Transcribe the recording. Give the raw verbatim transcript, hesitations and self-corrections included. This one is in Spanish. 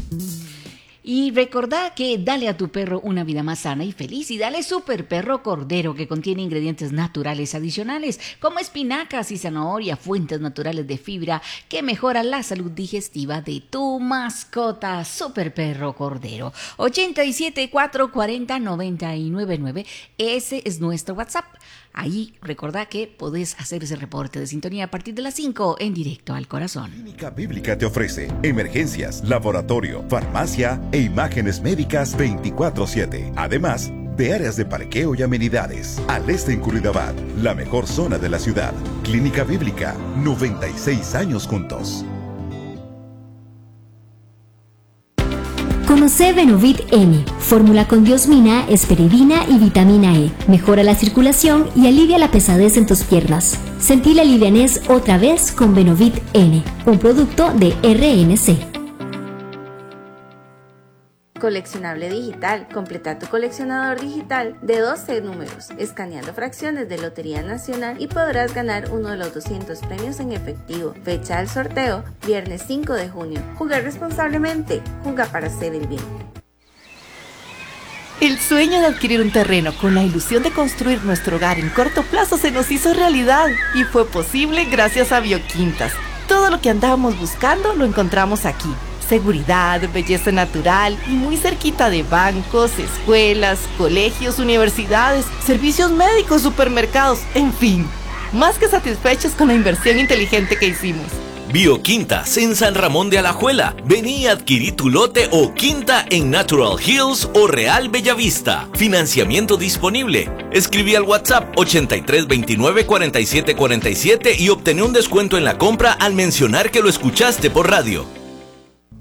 Y recordá que dale a tu perro una vida más sana y feliz y dale Super Perro Cordero, que contiene ingredientes naturales adicionales como espinacas y zanahoria, fuentes naturales de fibra que mejoran la salud digestiva de tu mascota. Super Perro Cordero. ochenta y siete, cuatrocientos cuarenta, noventa y nueve nueve. Ese es nuestro WhatsApp. Ahí recordá que podés hacer ese reporte de sintonía a partir de las cinco en directo al corazón. Clínica Bíblica te ofrece emergencias, laboratorio, farmacia e imágenes médicas veinticuatro siete. Además de áreas de parqueo y amenidades. Al este en Curridabat, la mejor zona de la ciudad. Clínica Bíblica, noventa y seis años juntos. Conoce Benovit N, fórmula con diosmina, esperidina y vitamina E. Mejora la circulación y alivia la pesadez en tus piernas. Sentí la livianez otra vez con Benovit N, un producto de R N C. Coleccionable digital. Completa tu coleccionador digital de doce números, escaneando fracciones de Lotería Nacional y podrás ganar uno de los doscientos premios en efectivo. Fecha del sorteo, viernes cinco de junio. Jugar responsablemente. Juega para hacer el bien. El sueño de adquirir un terreno con la ilusión de construir nuestro hogar en corto plazo se nos hizo realidad y fue posible gracias a Bioquintas. Todo lo que andábamos buscando lo encontramos aquí. Seguridad, belleza natural y muy cerquita de bancos, escuelas, colegios, universidades, servicios médicos, supermercados, en fin. Más que satisfechos con la inversión inteligente que hicimos. Bioquintas en San Ramón de Alajuela. Vení a adquirir tu lote o quinta en Natural Hills o Real Bellavista. Financiamiento disponible. Escribí al WhatsApp ochenta y tres veintinueve cuarenta y siete cuarenta y siete y obtené un descuento en la compra al mencionar que lo escuchaste por radio.